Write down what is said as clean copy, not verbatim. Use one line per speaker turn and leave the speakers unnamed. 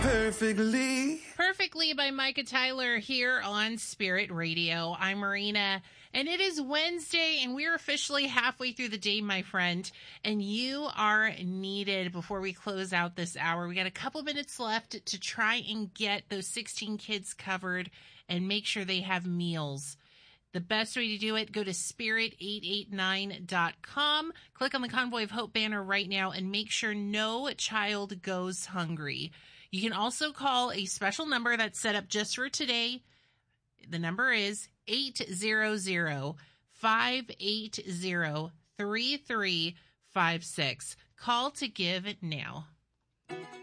Perfectly by Micah Tyler here on Spirit Radio. I'm Marina, and it is Wednesday, and we're officially halfway through the day, my friend, and you are needed before we close out this hour. We got a couple minutes left to try and get those 16 kids covered and make sure they have meals. The best way to do it, go to spirit889.com, click on the Convoy of Hope banner right now, and make sure no child goes hungry. You can also call a special number that's set up just for today. The number is 800-580-3356. Call to give now.